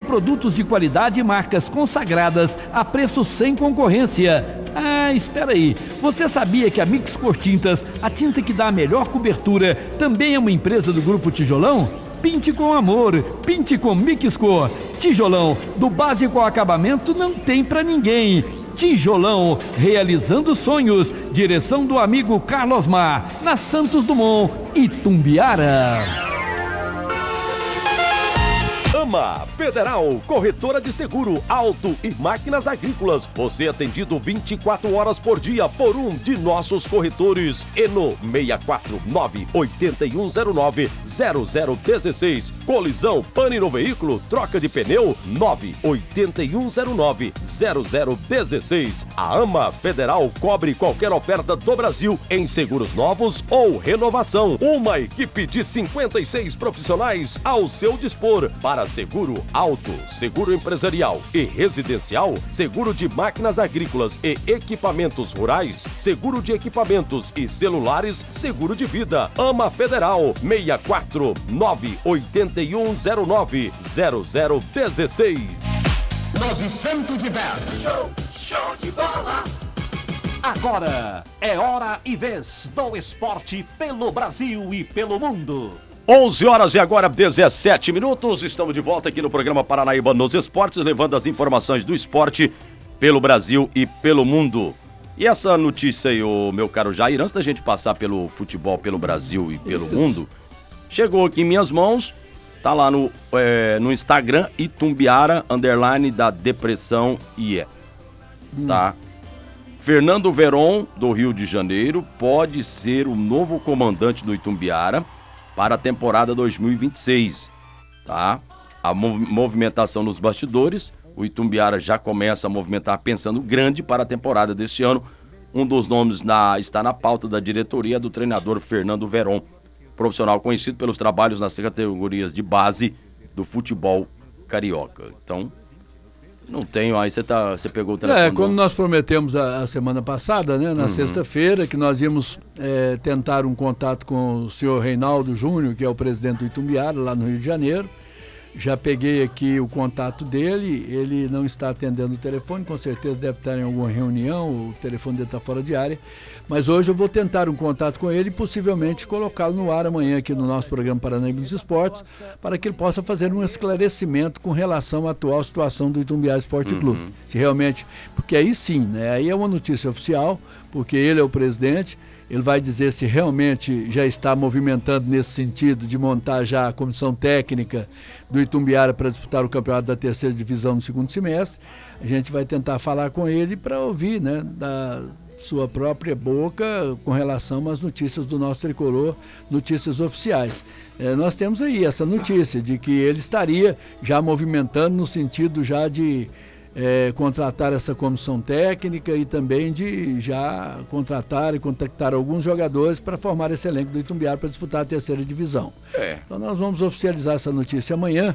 produtos de qualidade e marcas consagradas a preço sem concorrência. Ah, espera aí. Você sabia que a Mix Cor Tintas, a tinta que dá a melhor cobertura, também é uma empresa do Grupo Tijolão? Pinte com amor, pinte com Mix Cor. Tijolão, do básico ao acabamento, não tem pra ninguém. Tijolão, realizando sonhos. Direção do amigo Carlos Mar, na Santos Dumont, Itumbiara. AMA Federal, corretora de seguro, auto e máquinas agrícolas. Você é atendido 24 horas por dia por um de nossos corretores. Eno 649-8109-0016. Colisão, pane no veículo, troca de pneu 98109-0016. A AMA Federal cobre qualquer oferta do Brasil em seguros novos ou renovação. Uma equipe de 56 profissionais ao seu dispor para seguro auto, seguro empresarial e residencial, seguro de máquinas agrícolas e equipamentos rurais, seguro de equipamentos e celulares, seguro de vida. AMA Federal 649-8109-0016. 910. Show de bola. Agora é hora e vez do esporte pelo Brasil e pelo mundo. 11 horas e agora 17 minutos. Estamos de volta aqui no programa Paranaíba nos Esportes, levando as informações do esporte pelo Brasil e pelo mundo. E essa notícia aí, meu caro Jair, antes da gente passar pelo futebol pelo Brasil e pelo mundo, chegou aqui em minhas mãos, tá lá no Instagram, Itumbiara, _ da depressão IE. Tá? Fernando Veron, do Rio de Janeiro, pode ser o novo comandante do Itumbiara para a temporada 2026, tá? A movimentação nos bastidores, o Itumbiara já começa a movimentar pensando grande para a temporada deste ano. Um dos nomes está na pauta da diretoria do treinador Fernando Veron, profissional conhecido pelos trabalhos nas categorias de base do futebol carioca. Então, não tenho, aí você pegou o telefone. Como nós prometemos a semana passada, né, na sexta-feira, que nós íamos tentar um contato com o senhor Reinaldo Júnior, que é o presidente do Itumbiara, lá no Rio de Janeiro. Já peguei aqui o contato dele, ele não está atendendo o telefone, com certeza deve estar em alguma reunião, o telefone dele está fora de área. Mas hoje eu vou tentar um contato com ele e possivelmente colocá-lo no ar amanhã aqui no nosso programa Paranaíba dos Esportes, para que ele possa fazer um esclarecimento com relação à atual situação do Itumbiara Esporte Clube. Se realmente, porque aí sim, né, aí é uma notícia oficial, porque ele é o presidente, ele vai dizer se realmente já está movimentando nesse sentido de montar já a comissão técnica do Itumbiara para disputar o campeonato da terceira divisão no segundo semestre. A gente vai tentar falar com ele para ouvir, né, da sua própria boca com relação às notícias do nosso tricolor, notícias oficiais. Nós temos aí essa notícia de que ele estaria já movimentando no sentido já de contratar essa comissão técnica e também de já contratar e contactar alguns jogadores para formar esse elenco do Itumbiara para disputar a terceira divisão. Então nós vamos oficializar essa notícia amanhã.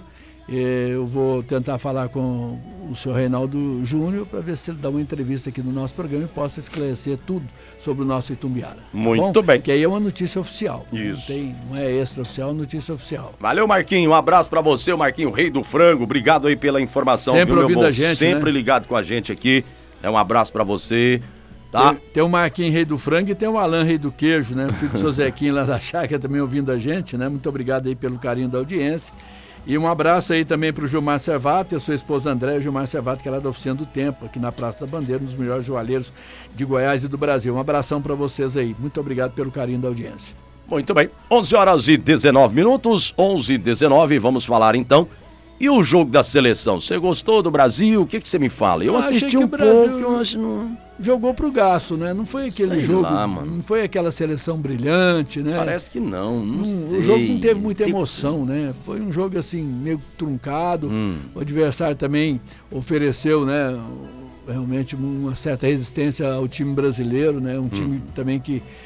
Eu vou tentar falar com o senhor Reinaldo Júnior para ver se ele dá uma entrevista aqui no nosso programa e possa esclarecer tudo sobre o nosso Itumbiara. Muito bem. Que aí é uma notícia oficial. Isso. Não é extra-oficial, é notícia oficial. Valeu, Marquinho. Um abraço para você, o Marquinho, rei do frango. Obrigado aí pela informação. Sempre ouvindo a gente, sempre, né? Ligado com a gente aqui. Um abraço para você. Tá? Tem o Marquinhos, rei do frango, e tem o Alan, rei do queijo, né? O filho do seu Zequinho lá da Chácara também ouvindo a gente, né? Muito obrigado aí pelo carinho da audiência. E um abraço aí também para o Gilmar Servato e a sua esposa André, Gilmar Servato, que é lá da Oficina do Tempo, aqui na Praça da Bandeira, um dos melhores joalheiros de Goiás e do Brasil. Um abração para vocês aí. Muito obrigado pelo carinho da audiência. Muito bem. 11 horas e 19 minutos, 11h19, vamos falar então. E o jogo da seleção? Você gostou do Brasil? O que você me fala? Eu assisti um pouco, eu acho não... Jogou pro gasto, né? Não foi aquele jogo, não foi aquela seleção brilhante, né? Parece que não sei. O jogo não teve muita emoção, né? Foi um jogo assim, meio truncado. O adversário também ofereceu, né, realmente uma certa resistência ao time brasileiro, né? Um time também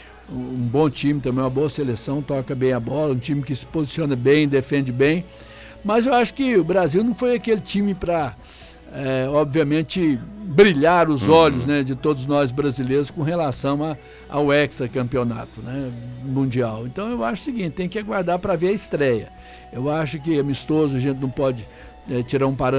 um bom time, também uma boa seleção, toca bem a bola, um time que se posiciona bem, defende bem. Mas eu acho que o Brasil não foi aquele time para, obviamente, brilhar os olhos, né, de todos nós brasileiros com relação ao hexacampeonato, né, mundial. Então eu acho o seguinte, tem que aguardar para ver a estreia. Eu acho que amistoso a gente não pode tirar um parâmetro